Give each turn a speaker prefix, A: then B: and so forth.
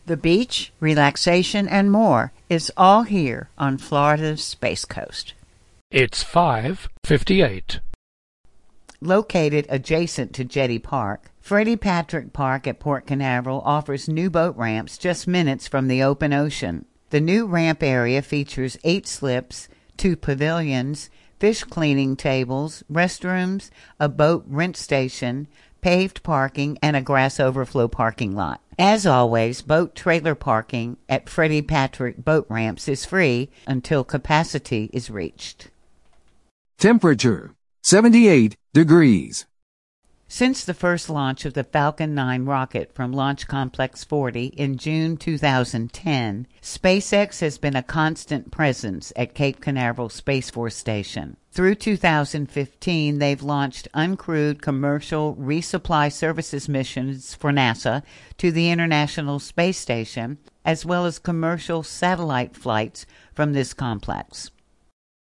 A: The beach, relaxation, and more is all here on Florida's Space Coast.
B: It's 5:58.
A: Located adjacent to Jetty Park, Freddie Patrick Park at Port Canaveral offers new boat ramps just minutes from the open ocean. The new ramp area features 8 slips, 2 pavilions, fish cleaning tables, restrooms, a boat rent station, paved parking, and a grass overflow parking lot. As always, boat trailer parking at Freddie Patrick boat ramps is free until capacity is reached.
C: Temperature 78 degrees.
A: Since the first launch of the Falcon 9 rocket from Launch Complex 40 in June 2010, SpaceX has been a constant presence at Cape Canaveral Space Force Station. Through 2015, they've launched uncrewed commercial resupply services missions for NASA to the International Space Station, as well as commercial satellite flights from this complex.